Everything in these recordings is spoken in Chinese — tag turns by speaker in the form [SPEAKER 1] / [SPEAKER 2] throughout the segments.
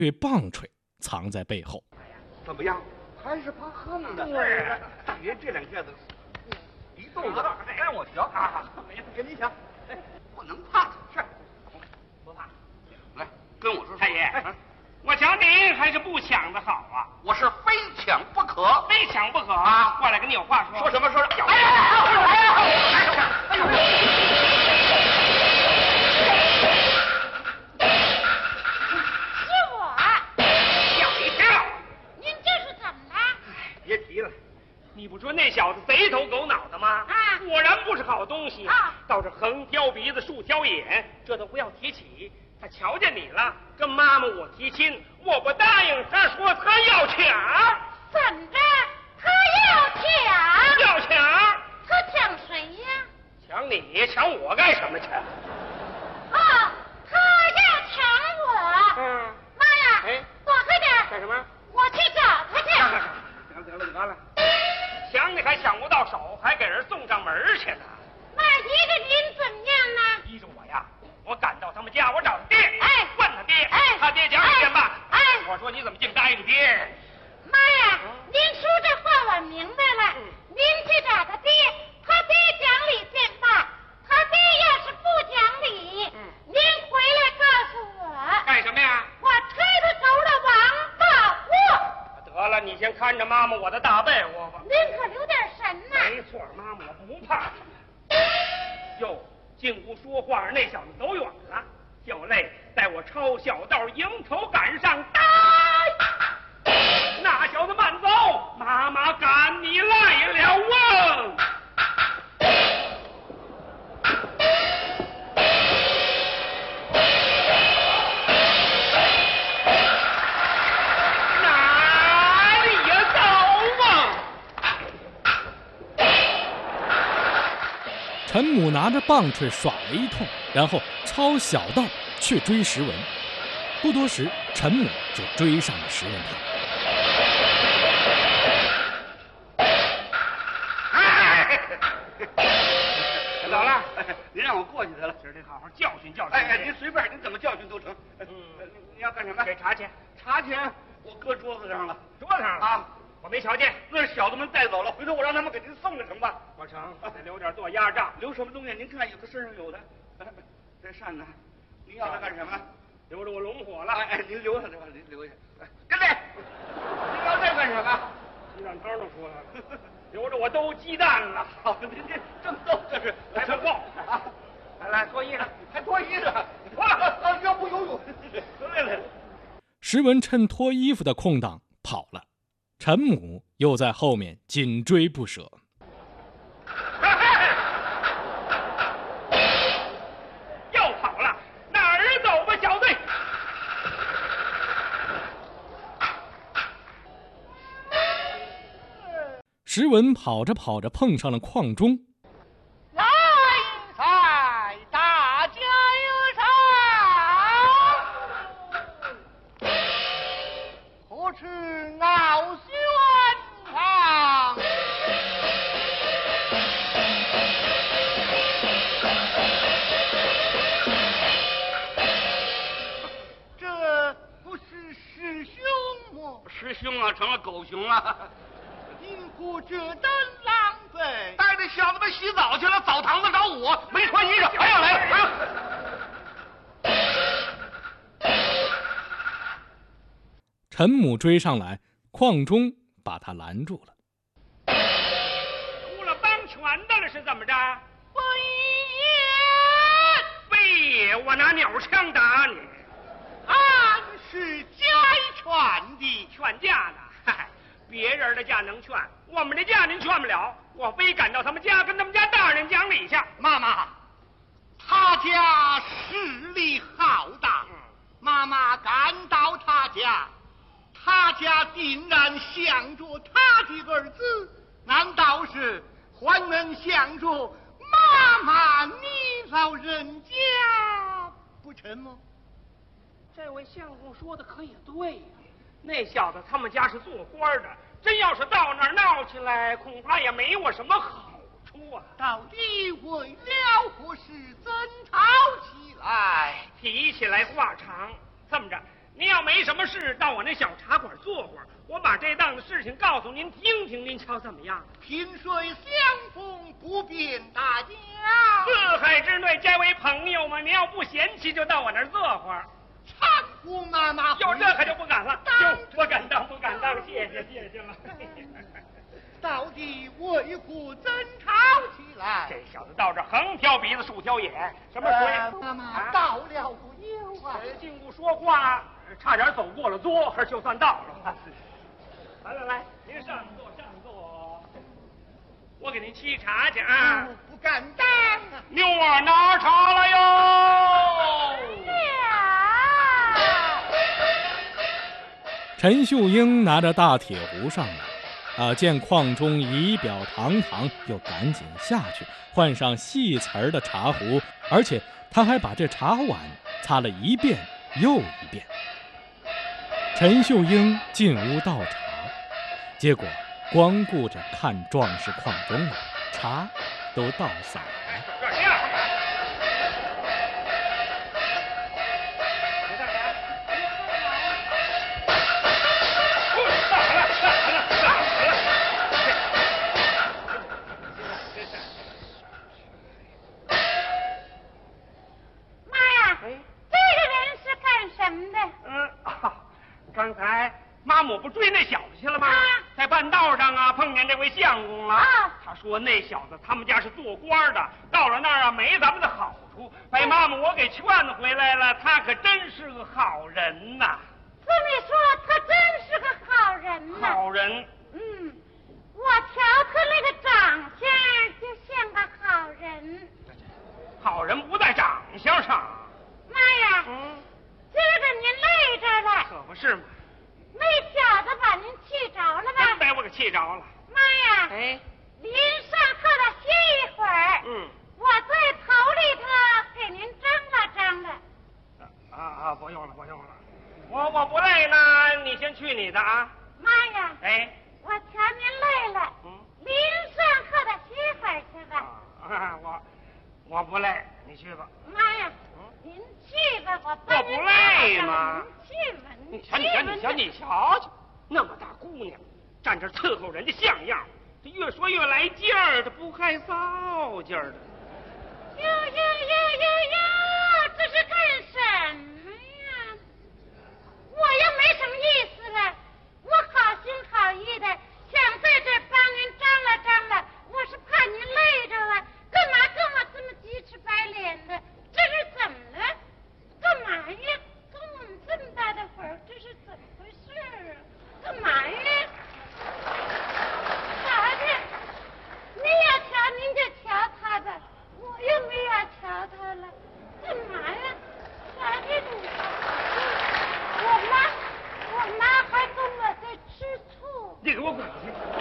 [SPEAKER 1] 对棒槌藏在背后。
[SPEAKER 2] 怎么样？还是怕横的。对，您这两下子一动作，让我瞧啊！跟你抢，不能怕他，是不怕。来，跟我说，
[SPEAKER 3] 太爷，我瞧您还是不抢的好啊！
[SPEAKER 2] 我是非抢不可，
[SPEAKER 3] 非抢不可啊！过来跟你有话说。
[SPEAKER 2] 说什么？说什么？
[SPEAKER 3] 哎呀！
[SPEAKER 2] 哎呦！
[SPEAKER 4] 是我。
[SPEAKER 3] 吓一跳！
[SPEAKER 4] 您这是怎么了？
[SPEAKER 3] 别提了，你不说那小子贼头狗脑的吗？
[SPEAKER 4] 啊，
[SPEAKER 3] 果然不是好东西
[SPEAKER 4] 啊！
[SPEAKER 3] 倒是横挑鼻子竖挑眼，这都不要提起。他瞧见你了，跟妈妈我提亲，我不答应，他说他要抢。
[SPEAKER 4] 怎着？他要抢？
[SPEAKER 3] 要抢？
[SPEAKER 4] 他抢谁呀？
[SPEAKER 3] 抢你？抢我干什么去？
[SPEAKER 4] 哦，他要抢我。妈呀！
[SPEAKER 3] 哎，
[SPEAKER 4] 躲开点！
[SPEAKER 3] 干什么？
[SPEAKER 4] 我去找他去。
[SPEAKER 3] 得了，抢你还抢不到手，还给人送上门去呢。
[SPEAKER 4] 那依着您怎么样呢？
[SPEAKER 3] 依着我呀，我赶到他们家，我找他爹，
[SPEAKER 4] 哎，
[SPEAKER 3] 问他爹，
[SPEAKER 4] 哎，
[SPEAKER 3] 他爹讲一遍吧。
[SPEAKER 4] 哎，
[SPEAKER 3] 我说你怎么净答应爹？
[SPEAKER 4] 妈呀，您说这话我明白了。您去找他爹，他爹讲理便罢。他爹要是不讲理，您回来告诉我。
[SPEAKER 3] 干什么呀？
[SPEAKER 4] 我吹他头的王八货。
[SPEAKER 3] 得了，你先看着妈妈我的大被窝吧。
[SPEAKER 4] 您可留点神呐。
[SPEAKER 3] 没错，妈妈我不怕。哟，进屋说话，那小子走远了。小泪带我抄小道，迎头赶上，呆！那小子慢走，妈妈赶你来了啊！哪里呀走啊！
[SPEAKER 1] 陈母拿着棒槌耍了一通，然后抄小道去追石文。不多时，陈母就追上了石文堂。
[SPEAKER 3] 走了，
[SPEAKER 2] 您让我过去得了，
[SPEAKER 3] 今儿得好好教训教训。
[SPEAKER 2] 哎，您随便，您怎么教训都成。您要干什么？
[SPEAKER 3] 给茶钱。
[SPEAKER 2] 茶钱我搁桌子上了。
[SPEAKER 3] 桌子上了啊？我没瞧见。
[SPEAKER 2] 那是小子们带走了，回头我让他们给您送了成吧？
[SPEAKER 3] 不成，得留点做压账。
[SPEAKER 2] 留什么东西？您看，有的身上有的。这扇子，您要它干什么？
[SPEAKER 3] 留着我龙火了。
[SPEAKER 2] 哎，您留下这吧，您留下。跟来，您要这干什么？
[SPEAKER 3] 鸡蛋汤都出来了，留着我兜鸡蛋了。
[SPEAKER 2] 好，您这正逗这是，
[SPEAKER 3] 还不够啊！来脱衣裳，
[SPEAKER 2] 还脱衣裳，脱要不游泳。来。
[SPEAKER 1] 石文趁脱衣服的空档跑了，陈母又在后面紧追不舍。
[SPEAKER 3] 又跑了，哪儿走吧，小子？
[SPEAKER 1] 石文跑着跑着碰上了邝中。
[SPEAKER 4] 来菜，大家有赏。何吃傲轩堂？这不是师兄吗？
[SPEAKER 2] 师兄啊，成了狗熊了。
[SPEAKER 4] 因故这等浪费，
[SPEAKER 2] 带着小子们洗澡去了，澡堂子找我，没穿衣裳，还要来了。
[SPEAKER 1] 陈母追上来，邝中把他拦住了。
[SPEAKER 3] 出了帮拳的了是怎么着？
[SPEAKER 4] 非
[SPEAKER 3] 也，我拿鸟枪打你。
[SPEAKER 4] 俺是家劝的，
[SPEAKER 3] 劝架呢？嗨，别人的架能劝，我们的架您劝不了。我非赶到他们家，跟他们家大人讲理去。
[SPEAKER 4] 妈妈，他家势力浩大，妈妈赶到他家，他家定然想着他的儿子，难道是还能想着妈妈你老人家不成吗？
[SPEAKER 3] 这位相公说的可也对呀，那小子他们家是做官的，真要是到那儿闹起来，恐怕也没我什么好处啊。
[SPEAKER 4] 到底为了何事争吵起来？
[SPEAKER 3] 提起来话长，这么着， 您要没什么事，到我那小茶馆坐会儿，我把这档子事情告诉您听听，您瞧怎么样？
[SPEAKER 4] 萍水相逢不便大家，
[SPEAKER 3] 四海之内皆为朋友嘛。您要不嫌弃，就到我那儿坐会儿。
[SPEAKER 4] 搀扶妈妈。
[SPEAKER 3] 就这可就不敢了，就不敢当，不敢当，谢谢了。
[SPEAKER 4] 到底为何争吵起来？
[SPEAKER 3] 这小子到这横挑鼻子竖挑眼，什么水？
[SPEAKER 4] 妈妈到了不久啊，
[SPEAKER 3] 竟不说话，差点走过了桌，就算到了。来，您上座，我给您沏茶去啊。
[SPEAKER 4] 不敢当啊。
[SPEAKER 3] 妞儿拿茶来哟。
[SPEAKER 1] 陈秀英拿着大铁壶上来，见邝中仪表堂堂，又赶紧下去换上细瓷的茶壶，而且他还把这茶碗擦了一遍又一遍。陈秀英进屋倒茶，结果光顾着看壮士邝中了，茶都倒洒了。
[SPEAKER 3] 刚才妈我不追那小子去了吗？在半道上碰见这位相公了。他说那小子他们家是做官的，到了那儿没咱们的好处，被妈妈我给劝回来了。他可真是个好人呐。
[SPEAKER 5] 这么说，他真是个好人呐。
[SPEAKER 3] 好人。
[SPEAKER 5] 我瞧他那个长相就像个好人。
[SPEAKER 3] 好人不在长相上。
[SPEAKER 5] 妈呀！今儿个您累着了，
[SPEAKER 3] 可不是嘛。
[SPEAKER 5] 那小子把您气着了吧？
[SPEAKER 3] 真被我给气着了。
[SPEAKER 5] 妈呀！您上课了歇一会儿。我在头里头给您张了。
[SPEAKER 3] 不用了。我不累呢，你先去你的啊。
[SPEAKER 5] 妈呀！我瞧您累了。您上课的歇会儿去吧。
[SPEAKER 3] 我不累，你去吧。
[SPEAKER 5] 妈呀！您去吧，我
[SPEAKER 3] 不累吗？
[SPEAKER 5] 您去吧。
[SPEAKER 3] 你瞧瞧，那么大姑娘，站这伺候人家像样，这越说越来劲儿，这不害臊劲儿的。
[SPEAKER 5] 哟，这是干什么呀？我又没什么意思了，我好心好意的想在这帮您张了，我是怕您累着了，干嘛跟我这么鸡翅白脸的？这是怎么了？干嘛呀？跟我们这么大的会儿，这是怎么回事啊？干嘛呀？瞧瞧，您要瞧您就瞧他吧，我又没要瞧他了。干嘛呀？瞧这种，我妈还跟我在吃醋。
[SPEAKER 3] 你给我滚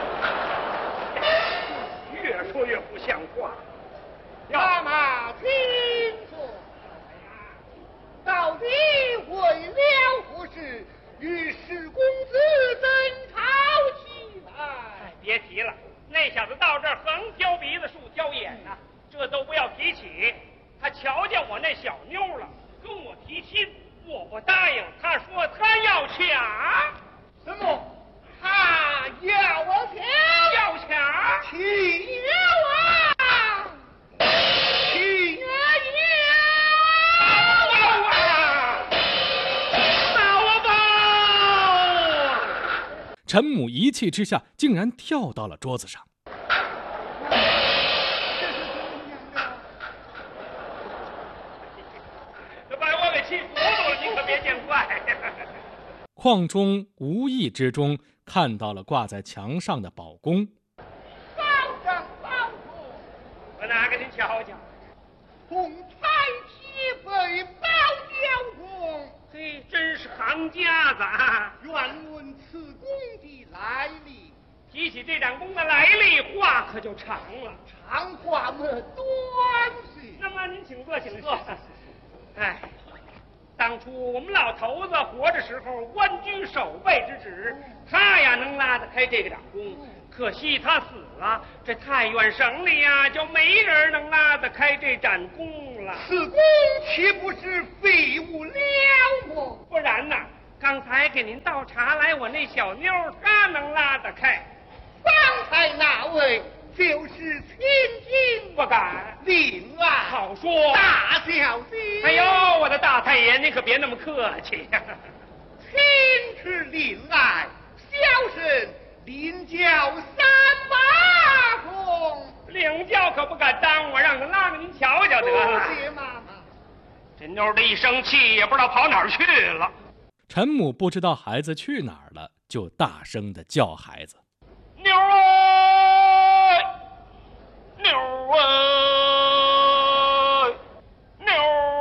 [SPEAKER 3] 去！越说越不像话。
[SPEAKER 4] 妈妈听说，到底为了何事与史公子争吵起来？
[SPEAKER 3] 别提了，那小子到这儿横挑鼻子竖挑眼呐，这都不要提起。他瞧见我那小妞了，跟我提亲，我不答应。他说他要抢。
[SPEAKER 4] 什么？他要抢？
[SPEAKER 3] 要抢？
[SPEAKER 4] 起了啊！
[SPEAKER 1] 陈母一气之下，竟然跳到了桌子上。
[SPEAKER 3] 这把我给气糊涂了，你可别见怪。
[SPEAKER 1] 邝中无意之中看到了挂在墙上的宝弓。
[SPEAKER 3] 我拿给您瞧瞧。
[SPEAKER 4] 红彩旗被包交红，
[SPEAKER 3] 嘿，真是行家子啊！
[SPEAKER 4] 愿问此弓的来历。
[SPEAKER 3] 提起这盏弓的来历，话可就长了。
[SPEAKER 4] 长话么短些。
[SPEAKER 3] 那么您请坐，请坐。当初我们老头子活着时候，官居守备之职，他呀能拉得开这个掌弓。可惜他死了，这太原省里呀就没人能拉得开这盏弓了。
[SPEAKER 4] 此弓岂不是废物了吗？
[SPEAKER 3] 不然呐， 刚才给您倒茶来，我那小妞她能拉得开。
[SPEAKER 4] 方才那位就是亲亲，
[SPEAKER 3] 不敢。
[SPEAKER 4] 令爱
[SPEAKER 3] 好说。
[SPEAKER 4] 大小姐。
[SPEAKER 3] 哎呦，我的大太爷，您可别那么客气呀。
[SPEAKER 4] 亲是令爱，小生领教三把功。
[SPEAKER 3] 领教可不敢当，我让他拉着您瞧瞧得了。
[SPEAKER 4] 谢妈妈。
[SPEAKER 3] 这妞的一生气，也不知道跑哪儿去了。
[SPEAKER 1] 陈母不知道孩子去哪儿了，就大声地叫孩子：“
[SPEAKER 3] 妞儿，妞儿，妞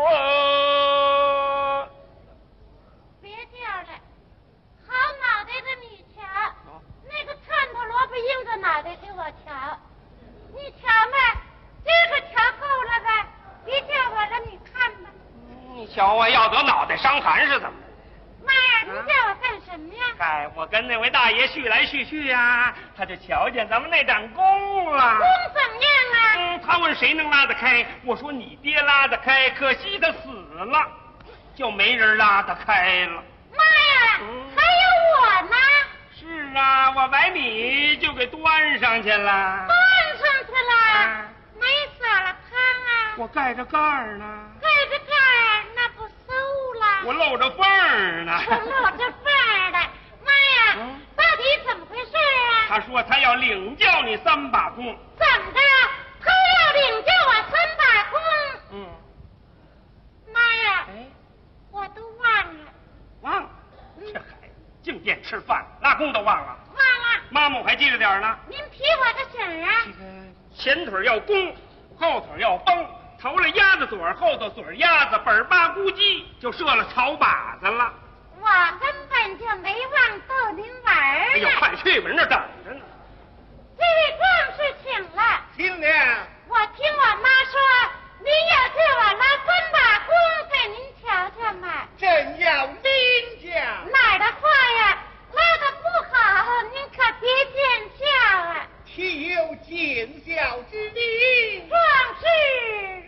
[SPEAKER 3] 儿！”
[SPEAKER 5] 别叫了，好脑袋的你瞧，那个串头萝卜硬着脑袋给我瞧，你瞧吧，这个瞧够了吧？别叫我了，你看吧。
[SPEAKER 3] 你瞧我要得脑袋伤寒是怎么？
[SPEAKER 5] 妈呀，你叫我干什么呀？
[SPEAKER 3] 哎，我跟那位大爷叙来叙去呀，他就瞧见咱们那盏弓了。
[SPEAKER 5] 弓怎么样啊？
[SPEAKER 3] 他问谁能拉得开，我说你爹拉得开，可惜他死了，就没人拉得开了。
[SPEAKER 5] 妈呀，还有我呢！
[SPEAKER 3] 是啊，我把米就给端上去了。
[SPEAKER 5] 端上去了，没撒了糠啊？
[SPEAKER 3] 我盖着盖儿呢。
[SPEAKER 5] 盖着盖儿，那不馊了？
[SPEAKER 3] 我露着缝儿呢。
[SPEAKER 5] 我露着缝儿的，妈呀，到底怎么回事啊？
[SPEAKER 3] 他说他要领教你3把功。
[SPEAKER 5] 怎么的？他要领教我3把功？妈呀，我都忘了。
[SPEAKER 3] 忘了？这孩子净惦吃饭，拉弓都忘了。
[SPEAKER 5] 忘了。
[SPEAKER 3] 妈妈我还记着点呢。
[SPEAKER 5] 您提我个醒啊！
[SPEAKER 3] 前腿要弓，后腿要绷，头了鸭子嘴，后头嘴鸭子，本巴咕叽就射了草靶子了。
[SPEAKER 5] 我根本就没忘逗您玩儿呢。
[SPEAKER 3] 哎呦，快去吧，人这等